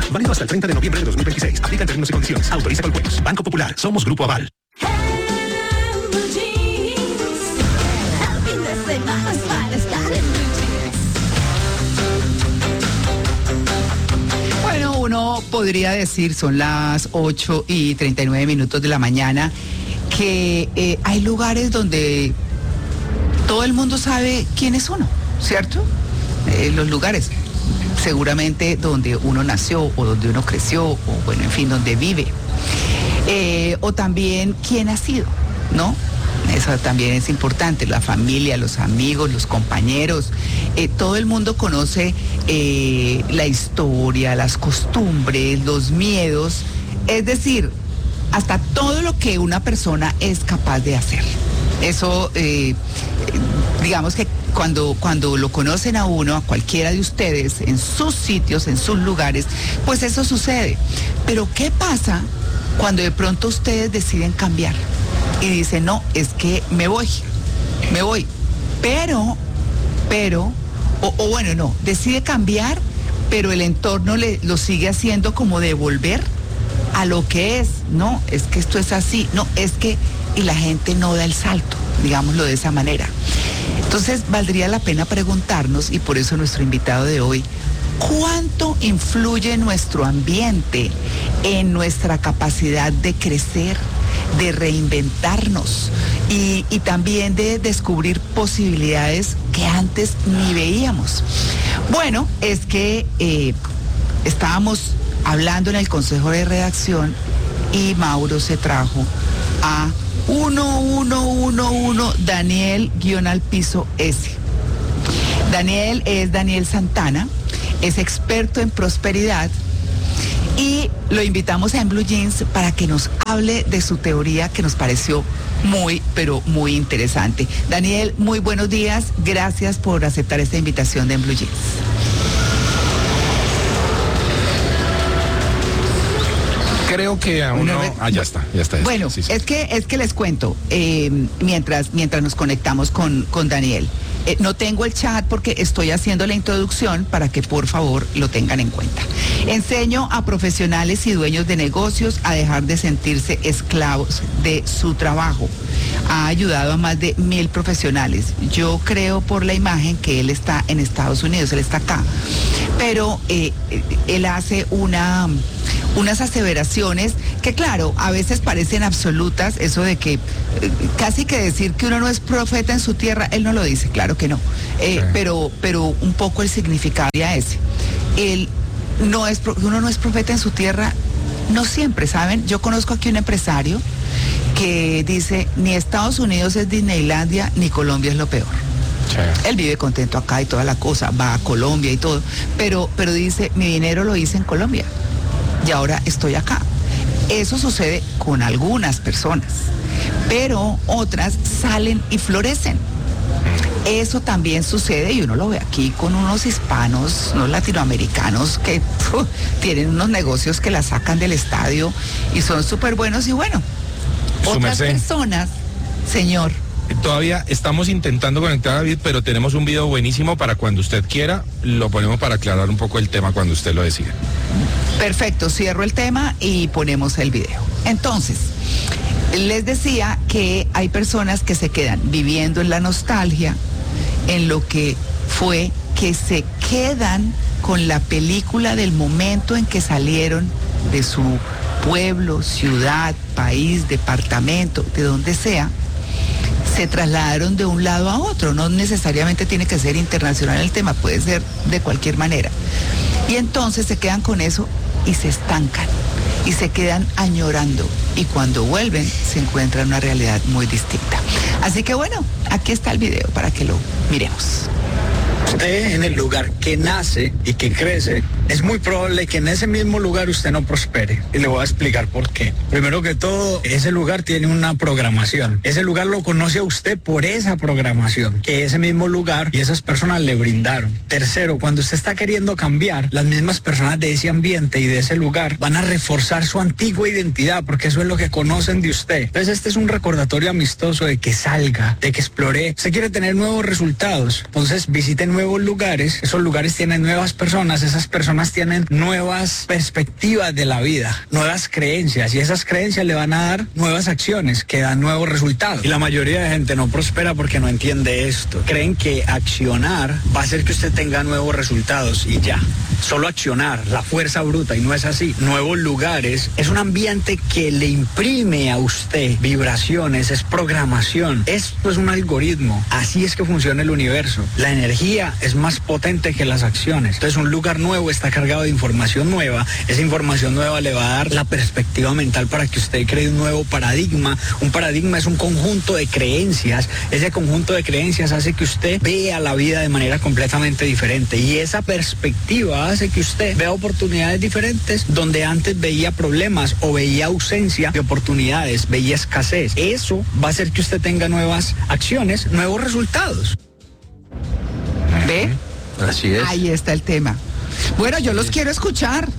Válido hasta el 30 de noviembre de 2026. Aplica términos y condiciones. Autoriza Colpuegos. Banco Popular. Somos Grupo Aval. Bueno, uno podría decir, son las 8:39 de la mañana, que hay lugares donde todo el mundo sabe quién es uno, ¿cierto? Los lugares seguramente donde uno nació o donde uno creció o bueno, en fin, donde vive. O también quién ha sido, ¿no? Eso también es importante, la familia, los amigos, los compañeros, todo el mundo conoce la historia, las costumbres, los miedos, es decir, hasta todo lo que una persona es capaz de hacer. Eso, digamos que cuando lo conocen a uno, a cualquiera de ustedes, en sus sitios, en sus lugares, pues eso sucede. Pero ¿qué pasa cuando de pronto ustedes deciden cambiar? Y dicen, no, es que me voy, pero, bueno, no, decide cambiar, pero el entorno lo sigue haciendo como devolver a lo que es, no, es que esto es así, no, es que, y la gente no da el salto, digámoslo de esa manera. Entonces, valdría la pena preguntarnos, y por eso nuestro invitado de hoy, ¿cuánto influye nuestro ambiente en nuestra capacidad de crecer, de reinventarnos y también de descubrir posibilidades que antes ni veíamos? Bueno, es que estábamos hablando en el Consejo de Redacción y Mauro se trajo a 1111 Daniel-S. Daniel es Daniel Santana, es experto en prosperidad y lo invitamos a En Blue Jeans para que nos hable de su teoría que nos pareció muy, pero muy interesante. Daniel, muy buenos días. Gracias por aceptar esta invitación de En Blue Jeans. Creo que aún no... ya está. Bueno, sí. Es que les cuento, mientras nos conectamos con Daniel. No tengo el chat porque estoy haciendo la introducción para que por favor lo tengan en cuenta. Enseño a profesionales y dueños de negocios a dejar de sentirse esclavos de su trabajo. Ha ayudado a más de 1,000 profesionales. Yo creo por la imagen que él está en Estados Unidos, él está acá. Pero él hace unas aseveraciones que claro, a veces parecen absolutas, eso de que casi que decir que uno no es profeta en su tierra, él no lo dice, claro que no, sí. pero un poco el significado ya ese. Uno no es profeta en su tierra, no siempre, ¿saben? Yo conozco aquí un empresario que dice, ni Estados Unidos es Disneylandia, ni Colombia es lo peor. Sí. Él vive contento acá y toda la cosa, va a Colombia y todo, pero dice, mi dinero lo hice en Colombia y ahora estoy acá. Eso sucede con algunas personas, pero otras salen y florecen. Eso también sucede y uno lo ve aquí con unos hispanos, unos latinoamericanos que tienen unos negocios que la sacan del estadio y son súper buenos y bueno, otras personas, señor. Todavía estamos intentando conectar a David, pero tenemos un video buenísimo para cuando usted quiera, lo ponemos para aclarar un poco el tema cuando usted lo decida. Perfecto, cierro el tema y ponemos el video. Entonces, les decía que hay personas que se quedan viviendo en la nostalgia, en lo que fue, que se quedan con la película del momento en que salieron de su pueblo, ciudad, país, departamento, de donde sea, se trasladaron de un lado a otro. No necesariamente tiene que ser internacional el tema, puede ser de cualquier manera. Y entonces se quedan con eso y se estancan y se quedan añorando y cuando vuelven se encuentran una realidad muy distinta. Así que bueno, aquí está el video para que lo miremos. Usted en el lugar que nace y que crece, es muy probable que en ese mismo lugar usted no prospere. Y le voy a explicar por qué. Primero que todo, ese lugar tiene una programación. Ese lugar lo conoce a usted por esa programación que ese mismo lugar y esas personas le brindaron. Tercero, cuando usted está queriendo cambiar, las mismas personas de ese ambiente y de ese lugar van a reforzar su antigua identidad porque eso es lo que conocen de usted. Entonces este es un recordatorio amistoso de que salga, de que explore. Usted quiere tener nuevos resultados, entonces visite nuevos lugares. Esos lugares tienen nuevas personas, esas personas personas tienen nuevas perspectivas de la vida, nuevas creencias, y esas creencias le van a dar nuevas acciones que dan nuevos resultados. Y la mayoría de gente no prospera porque no entiende esto. Creen que accionar va a hacer que usted tenga nuevos resultados y ya. Solo accionar, la fuerza bruta, y no es así. Nuevos lugares es un ambiente que le imprime a usted vibraciones, es programación. Esto es un algoritmo. Así es que funciona el universo. La energía es más potente que las acciones. Entonces un lugar nuevo está cargado de información nueva. Esa información nueva le va a dar la perspectiva mental para que usted cree un nuevo paradigma. Un paradigma es un conjunto de creencias. Ese conjunto de creencias hace que usted vea la vida de manera completamente diferente. Y esa perspectiva hace que usted vea oportunidades diferentes donde antes veía problemas o veía ausencia de oportunidades, veía escasez. Eso va a hacer que usted tenga nuevas acciones, nuevos resultados. ¿Ve? Así es. Ahí está el tema. Bueno, yo los quiero escuchar.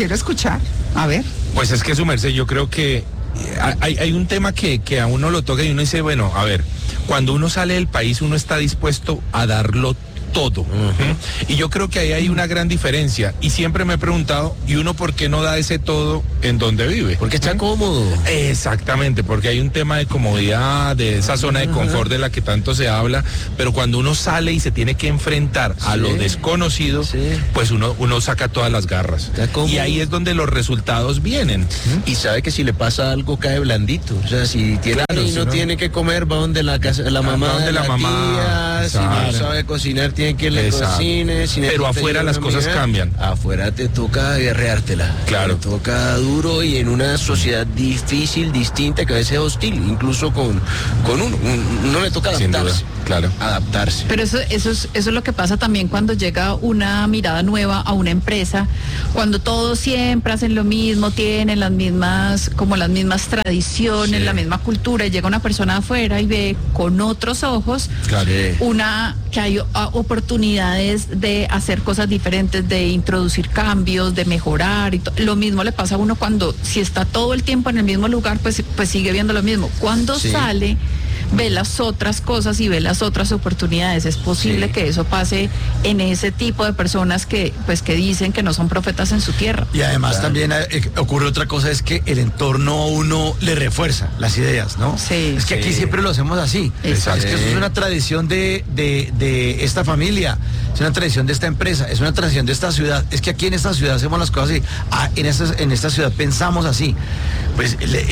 A ver. Pues es que, su merced, yo creo que hay un tema que a uno lo toca y uno dice, bueno, a ver, cuando uno sale del país uno está dispuesto a darlo todo. Y yo creo que ahí hay una gran diferencia. Y siempre me he preguntado, ¿y uno por qué no da ese todo en donde vive? Porque está cómodo. Exactamente, porque hay un tema de comodidad, de esa zona de confort de la que tanto se habla, pero cuando uno sale y se tiene que enfrentar a lo desconocido, pues uno saca todas las garras. Y ahí es donde los resultados vienen. Y sabe que si le pasa algo cae blandito. O sea, si tiene no tiene que comer, va donde la casa, la mamá, donde la mamá, tía, si no sabe cocinar, tiene que le cocine. Pero afuera las cosas cambian. Afuera te toca guerreártela. Claro. Te toca duro y en una sociedad difícil, distinta, que a veces es hostil, incluso con uno. No le toca adaptarse. Sin duda, claro. Adaptarse. Pero eso es lo que pasa también cuando llega una mirada nueva a una empresa, cuando todos siempre hacen lo mismo, tienen las mismas tradiciones, la misma cultura, y llega una persona de afuera y ve con otros ojos que hay oportunidades de hacer cosas diferentes, de introducir cambios, de mejorar, y lo mismo le pasa a uno cuando, si está todo el tiempo en el mismo lugar, pues sigue viendo lo mismo. Cuando sale, ve las otras cosas y ve las otras oportunidades. Es posible que eso pase en ese tipo de personas que dicen que no son profetas en su tierra. Y además también ocurre otra cosa, es que el entorno a uno le refuerza las ideas, ¿no? Sí. Es que aquí siempre lo hacemos así. Exacto. Es que eso es una tradición de esta familia, es una tradición de esta empresa, es una tradición de esta ciudad. Es que aquí en esta ciudad hacemos las cosas así. En esta ciudad pensamos así. Pues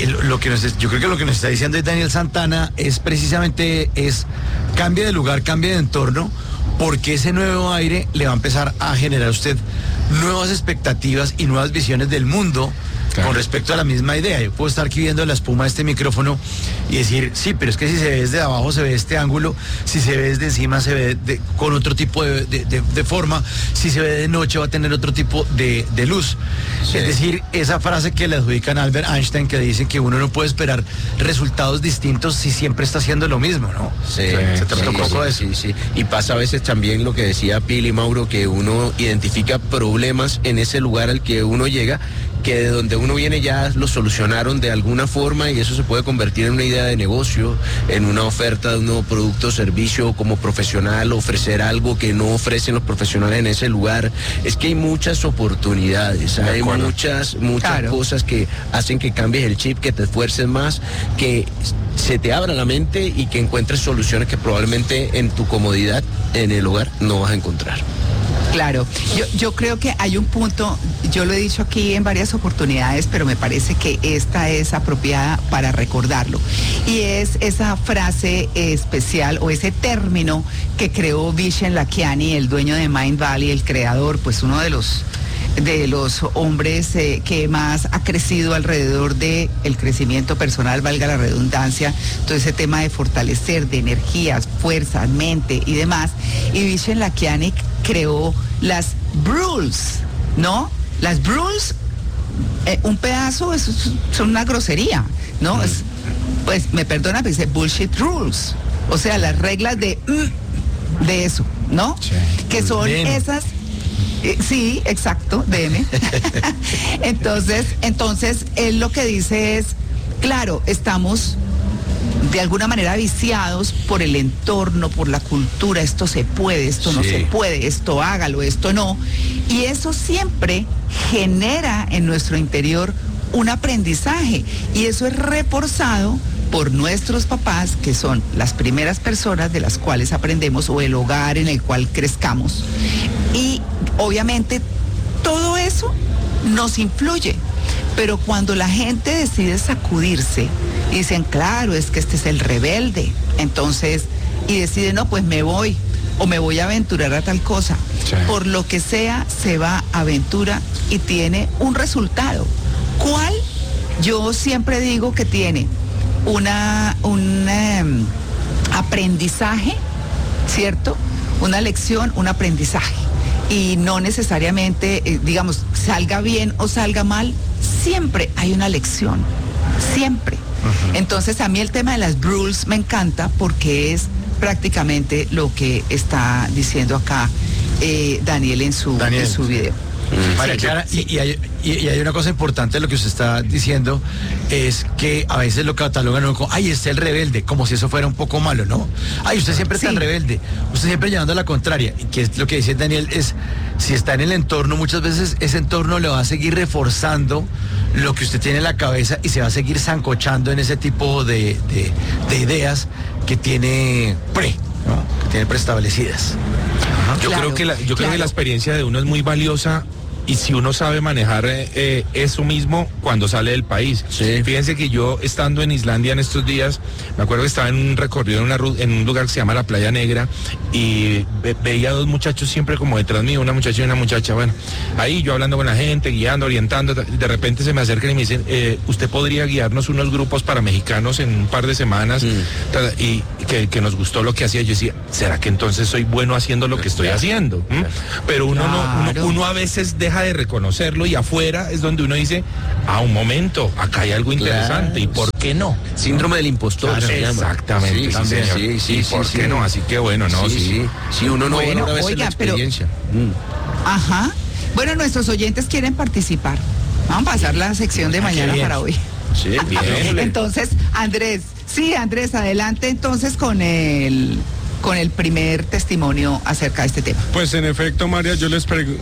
yo creo que lo que nos está diciendo Daniel Santana es precisamente cambie de lugar, cambie de entorno, porque ese nuevo aire le va a empezar a generar a usted nuevas expectativas y nuevas visiones del mundo. Con respecto a la misma idea. Yo puedo estar aquí viendo la espuma de este micrófono y decir, sí, pero es que si se ve desde abajo se ve este ángulo, si se ve desde encima se ve con otro tipo de forma, si se ve de noche va a tener otro tipo de luz. Sí. Es decir, esa frase que le adjudican a Albert Einstein, que dice que uno no puede esperar resultados distintos si siempre está haciendo lo mismo, ¿no? Sí, se trata un poco de eso. Sí. Y pasa a veces también lo que decía Pili y Mauro, que uno identifica problemas en ese lugar al que uno llega, que de donde uno viene ya lo solucionaron de alguna forma, y eso se puede convertir en una idea de negocio, en una oferta de un nuevo producto o servicio. Como profesional, ofrecer algo que no ofrecen los profesionales en ese lugar. Es que hay muchas oportunidades, hay muchas cosas que hacen que cambies el chip, que te esfuerces más, que se te abra la mente y que encuentres soluciones que probablemente en tu comodidad en el hogar no vas a encontrar. Claro, yo creo que hay un punto, yo lo he dicho aquí en varias oportunidades, pero me parece que esta es apropiada para recordarlo. Y es esa frase especial o ese término que creó Vishen Lakhiani, el dueño de Mindvalley, el creador, pues uno de los hombres que más ha crecido alrededor de el crecimiento personal, valga la redundancia, todo ese tema de fortalecer, de energías, fuerzas, mente y demás. Y Vishen Lakhiani creó las Rules, ¿no? Las Rules, un pedazo, son una grosería, ¿no? Pues me perdona, pero dice bullshit rules, o sea, las reglas de eso, ¿no? Sí. Que son esas. Sí, exacto, DM. Entonces, él lo que dice es, claro, estamos de alguna manera viciados por el entorno, por la cultura, esto se puede, esto no se puede, esto hágalo, esto no. Y eso siempre genera en nuestro interior un aprendizaje y eso es reforzado por nuestros papás, que son las primeras personas de las cuales aprendemos o el hogar en el cual crezcamos. Y obviamente todo eso nos influye, pero cuando la gente decide sacudirse, dicen, claro, es que este es el rebelde, entonces, y decide, no, pues me voy, o me voy a aventurar a tal cosa. Sí. Por lo que sea, se va, aventura y tiene un resultado. ¿Cuál? Yo siempre digo que tiene un aprendizaje, ¿cierto? Una lección, un aprendizaje. Y no necesariamente, digamos, salga bien o salga mal, siempre hay una lección, siempre. Uh-huh. Entonces a mí el tema de las rules me encanta porque es prácticamente lo que está diciendo acá Daniel en su video. María Clara, y hay una cosa importante de lo que usted está diciendo, es que a veces lo catalogan como, ay, es el rebelde, como si eso fuera un poco malo, ¿no? Ay, usted siempre es tan rebelde, usted siempre llevando a la contraria, y que es lo que dice Daniel, es, si está en el entorno, muchas veces ese entorno le va a seguir reforzando lo que usted tiene en la cabeza y se va a seguir sancochando en ese tipo de ideas que tiene preestablecidas. Yo creo que la experiencia de uno es muy valiosa y si uno sabe manejar eso mismo cuando sale del país. Sí. Fíjense que yo estando en Islandia en estos días, me acuerdo que estaba en un recorrido en un lugar que se llama la Playa Negra y veía dos muchachos siempre como detrás mío, una muchacha y una muchacha, bueno, ahí yo hablando con la gente, guiando, orientando, de repente se me acercan y me dicen, usted podría guiarnos unos grupos para mexicanos en un par de semanas y que nos gustó lo que hacía. Yo decía, ¿será que entonces soy bueno haciendo lo que estoy haciendo? Pero uno a veces deja de reconocerlo y afuera es donde uno dice, un momento, acá hay algo interesante, ¿y por qué no? Síndrome del impostor. Exactamente, sí, ¿por qué no? Así que bueno, no, sí, uno no bueno, valora a veces la experiencia. Ajá. Bueno, nuestros oyentes quieren participar. Vamos a pasar la sección de mañana para hoy. Sí, bien. Entonces, Andrés, adelante entonces con el primer testimonio acerca de este tema. Pues en efecto, María, yo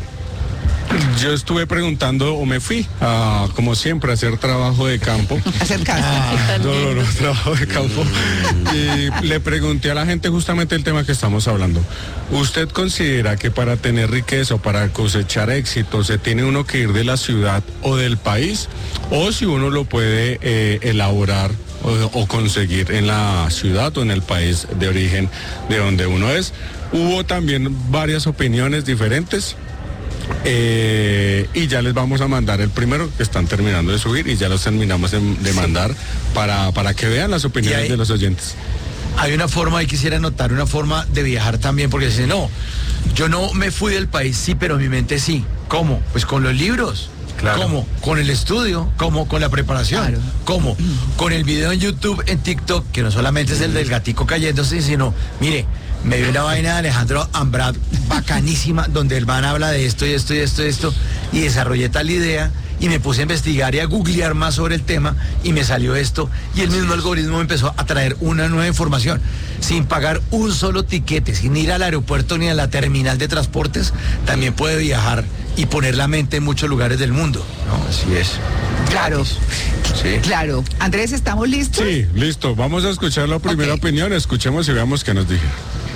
estuve preguntando o me fui como siempre a hacer trabajo de campo. Hacer caso. Trabajo de campo. Y le pregunté a la gente justamente el tema que estamos hablando. ¿Usted considera que para tener riqueza o para cosechar éxito se tiene uno que ir de la ciudad o del país? O si uno lo puede elaborar o conseguir en la ciudad o en el país de origen de donde uno es. Hubo también varias opiniones diferentes. Y ya les vamos a mandar el primero que están terminando de subir y ya los terminamos de mandar para que vean las opiniones de los oyentes. Hay una forma, y quisiera anotar una forma de viajar también, porque dice, no, yo no me fui del país, sí, pero mi mente sí. ¿Cómo? Pues con los libros. Claro. ¿Cómo? Con el estudio, ¿cómo? Con la preparación, claro. ¿Cómo? Con el video en YouTube, en TikTok, que no solamente es el del gatico cayéndose, sino, mire, me dio una vaina de Alejandro Ambrad bacanísima, donde el man habla de esto y esto y esto y esto, y desarrollé tal idea, y me puse a investigar y a googlear más sobre el tema, y me salió esto, y el mismo algoritmo me empezó a traer una nueva información, sin pagar un solo tiquete, sin ir al aeropuerto ni a la terminal de transportes, también puede viajar y poner la mente en muchos lugares del mundo, ¿no? Así es. Claro. Sí. Claro. Andrés, ¿estamos listos? Sí, listo. Vamos a escuchar la primera opinión, escuchemos y veamos qué nos dijeron.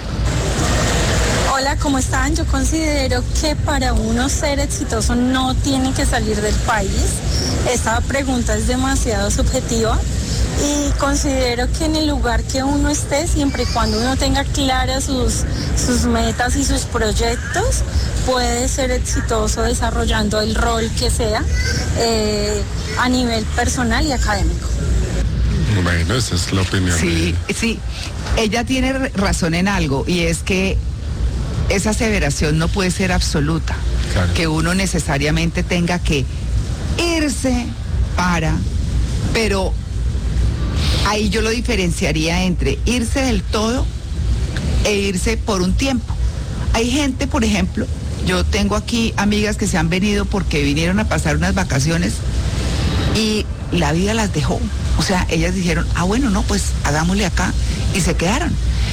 Hola, ¿cómo están? Yo considero que para uno ser exitoso no tiene que salir del país. Esta pregunta es demasiado subjetiva y considero que en el lugar que uno esté, siempre y cuando uno tenga claras sus metas y sus proyectos, puede ser exitoso desarrollando el rol que sea a nivel personal y académico. Bueno, esa es la opinión. Sí, ella tiene razón en algo, y es que esa aseveración no puede ser absoluta, claro. Que uno necesariamente tenga que irse pero ahí yo lo diferenciaría entre irse del todo e irse por un tiempo. Hay gente, por ejemplo, yo tengo aquí amigas que se han venido porque vinieron a pasar unas vacaciones y la vida las dejó. O sea, ellas dijeron, bueno, no, pues hagámosle acá, y se quedaron.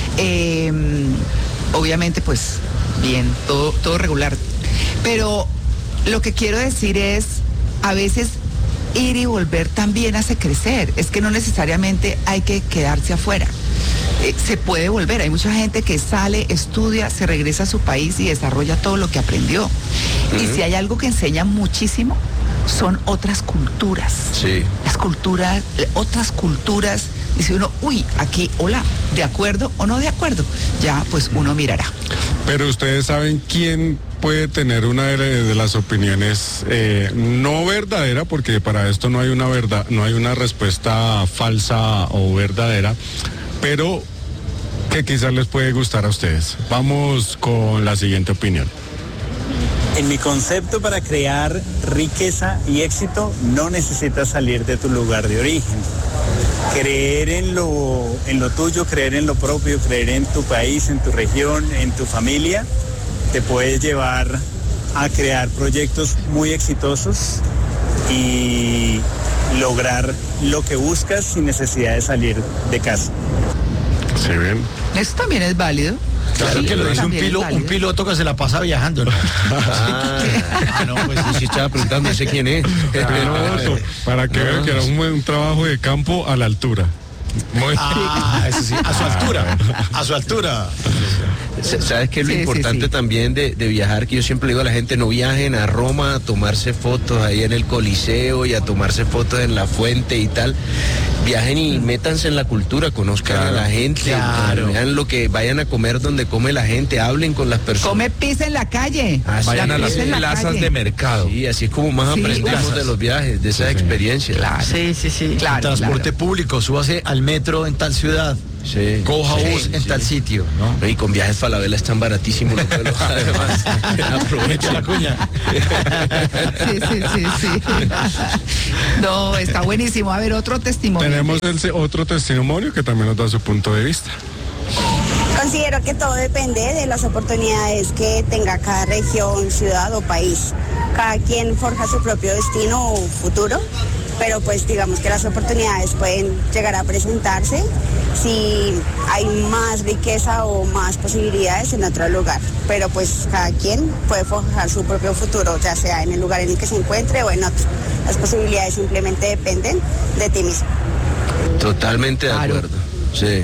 Obviamente, pues, bien, todo regular. Pero lo que quiero decir es, a veces ir y volver también hace crecer. Es que no necesariamente hay que quedarse afuera. Se puede volver. Hay mucha gente que sale, estudia, se regresa a su país y desarrolla todo lo que aprendió. Y si hay algo que enseña muchísimo, son otras culturas. Sí. Las culturas, otras culturas. Dice uno, aquí, hola, ¿de acuerdo o no de acuerdo? Ya, pues uno mirará. Pero ustedes saben quién puede tener una de las opiniones no verdadera, porque para esto no hay una verdad, no hay una respuesta falsa o verdadera, pero que quizás les puede gustar a ustedes. Vamos con la siguiente opinión. En mi concepto, para crear riqueza y éxito, no necesitas salir de tu lugar de origen. Creer en lo tuyo, creer en lo propio, creer en tu país, en tu región, en tu familia, te puede llevar a crear proyectos muy exitosos y lograr lo que buscas sin necesidad de salir de casa. ¿Sí ven? Eso también es válido. Claro Sí, que lo dice también un piloto que se la pasa viajando, ¿no? No, pues sí estaba preguntando, ese quién es. Para que vean que era un trabajo de campo a la altura. Eso sí, a su altura. A su altura. ¿Sabes qué es lo importante también de viajar? Que yo siempre le digo a la gente, no viajen a Roma a tomarse fotos ahí en el Coliseo y a tomarse fotos en la fuente y tal. Viajen y métanse en la cultura, conozcan a la gente, vean lo que vayan a comer donde come la gente, hablen con las personas. Come pizza en la calle. Vayan a las plazas de mercado. Sí, así es como más aprendemos de los viajes, de esas experiencias. Claro. Sí. Claro, transporte público, súbase al metro en tal ciudad. Sí. Coja bus en tal sitio, ¿no? Y con viajes Falabella están baratísimos los vuelos, además. Aprovecha la cuña. Sí. No, está buenísimo. A ver, otro testimonio. Tenemos otro testimonio que también nos da su punto de vista. Considero que todo depende de las oportunidades que tenga cada región, ciudad o país. Cada quien forja su propio destino o futuro, pero pues digamos que las oportunidades pueden llegar a presentarse si hay más riqueza o más posibilidades en otro lugar. Pero pues cada quien puede forjar su propio futuro, ya sea en el lugar en el que se encuentre o en otro. Las posibilidades simplemente dependen de ti mismo. Totalmente de acuerdo. Sí.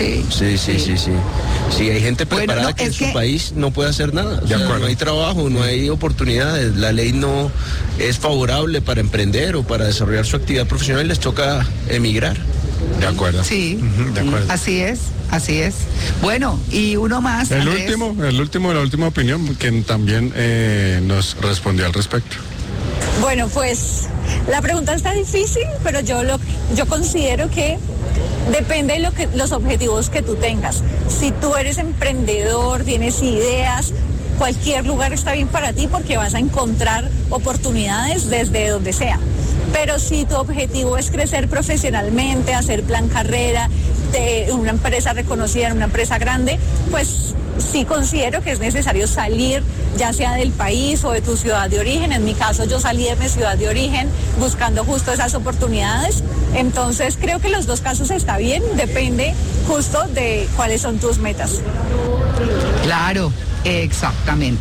Sí, hay gente preparada que en su país no puede hacer nada. O sea, no hay trabajo, no hay oportunidades. La ley no es favorable para emprender o para desarrollar su actividad profesional y les toca emigrar. De acuerdo. Sí, de acuerdo. Así es. Bueno, y uno más. El último, la última opinión, quien también nos respondió al respecto. Bueno, pues la pregunta está difícil, pero yo considero que depende de los objetivos que tú tengas. Si tú eres emprendedor, tienes ideas, cualquier lugar está bien para ti porque vas a encontrar oportunidades desde donde sea. Pero si tu objetivo es crecer profesionalmente, hacer plan carrera, de una empresa reconocida, en una empresa grande, pues sí considero que es necesario salir, ya sea del país o de tu ciudad de origen. En mi caso, yo salí de mi ciudad de origen buscando justo esas oportunidades. Entonces, creo que los dos casos está bien, depende justo de cuáles son tus metas. Claro, exactamente.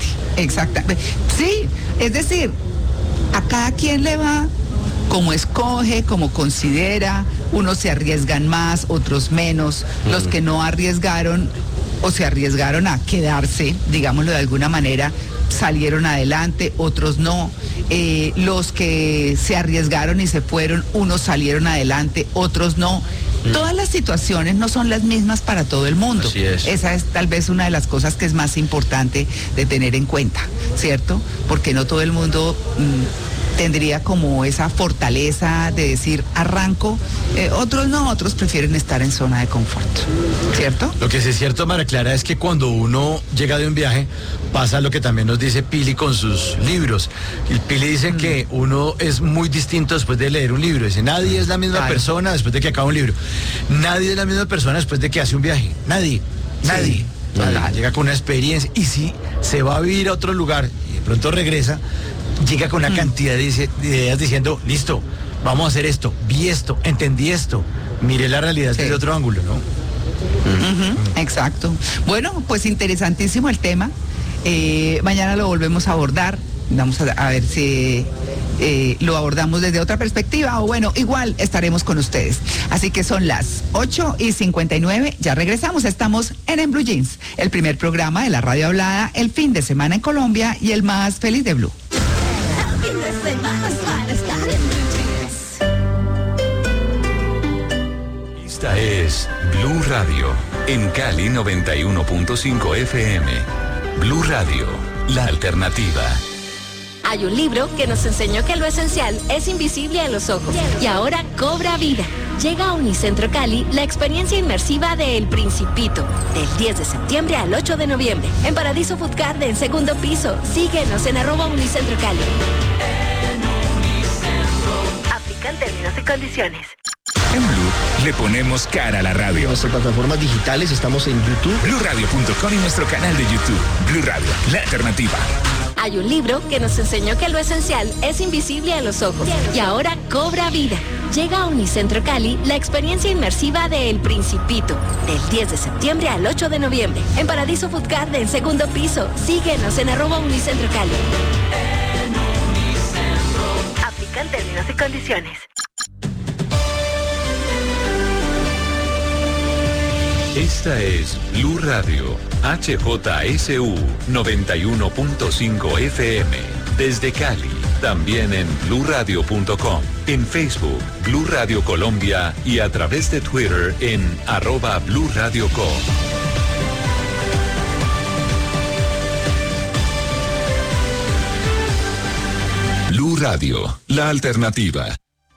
Sí, es decir, a cada quien le va como escoge, como considera. Unos se arriesgan más, otros menos. Los que no arriesgaron o se arriesgaron a quedarse, digámoslo de alguna manera, salieron adelante, otros no. Los que se arriesgaron y se fueron, unos salieron adelante, otros no. Todas las situaciones no son las mismas para todo el mundo. Así es. Esa es tal vez una de las cosas que es más importante de tener en cuenta, ¿cierto? Porque no todo el mundo tendría como esa fortaleza de decir arranco, otros no, otros prefieren estar en zona de confort, ¿cierto? Lo que sí es cierto, María Clara, es que cuando uno llega de un viaje, pasa lo que también nos dice Pili con sus libros. Y Pili dice que uno es muy distinto después de leer un libro. Dice, nadie es la misma persona después de que acaba un libro. Nadie es la misma persona después de que hace un viaje. Nadie. Llega con una experiencia. Y si se va a vivir a otro lugar y de pronto regresa, llega con una cantidad de ideas diciendo, listo, vamos a hacer esto, vi esto, entendí esto, miré la realidad desde otro ángulo, ¿no? Exacto. Bueno, pues interesantísimo el tema. Mañana lo volvemos a abordar. Vamos a ver si lo abordamos desde otra perspectiva o bueno, igual estaremos con ustedes. Así que son las 8:59, ya regresamos, estamos en Blue Jeans, el primer programa de la radio hablada, el fin de semana en Colombia y el más feliz de Blue. Esta es Blue Radio, en Cali 91.5 FM. Blue Radio, la alternativa. Hay un libro que nos enseñó que lo esencial es invisible a los ojos y ahora cobra vida. Llega a Unicentro Cali la experiencia inmersiva de El Principito, del 10 de septiembre al 8 de noviembre, en Paradiso Food Garden, segundo piso. Síguenos en @Unicentro Cali. Aplican términos y condiciones. En Blue le ponemos cara a la radio. En nuestras plataformas digitales estamos en YouTube, BlueRadio.com y nuestro canal de YouTube. Blue Radio, la alternativa. Hay un libro que nos enseñó que lo esencial es invisible a los ojos y ahora cobra vida. Llega a Unicentro Cali la experiencia inmersiva de El Principito, del 10 de septiembre al 8 de noviembre, en Paradiso Food Garden, segundo piso. Síguenos en @Unicentro Cali. Aplican términos y condiciones. Esta es Blue Radio, HJSU 91.5 FM, desde Cali, también en BlueRadio.com, en Facebook, Blue Radio Colombia y a través de Twitter en @BlueRadioCo. Blue Radio, la alternativa.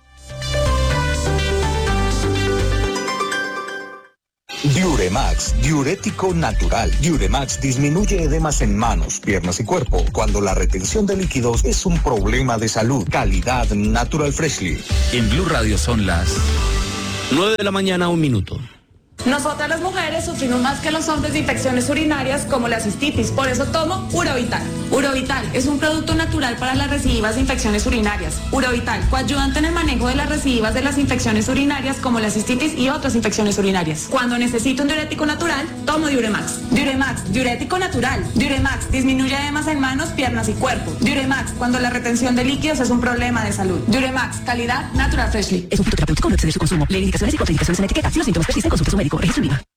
Diuremax, diurético natural. Diuremax disminuye edemas en manos, piernas y cuerpo cuando la retención de líquidos es un problema de salud. Calidad Natural Freshly. En Blue Radio son las 9 de la mañana, 1 minuto. Nosotras las mujeres sufrimos más que los hombres de infecciones urinarias como la cistitis, por eso tomo Urovital. Urovital es un producto natural para las recidivas de infecciones urinarias. Urovital, coayudante en el manejo de las recidivas de las infecciones urinarias como la cistitis y otras infecciones urinarias. Cuando necesito un diurético natural, tomo Diuremax. Diuremax, diurético natural. Diuremax, disminuye edemas en manos, piernas y cuerpo. Diuremax, cuando la retención de líquidos es un problema de salud. Diuremax, calidad Natural Freshly. Es un fitoterapéutico, no exceder su consumo. Leer indicaciones y contraindicaciones en etiqueta. Si los síntomas persisten, consulte a su médico. Registro IVA.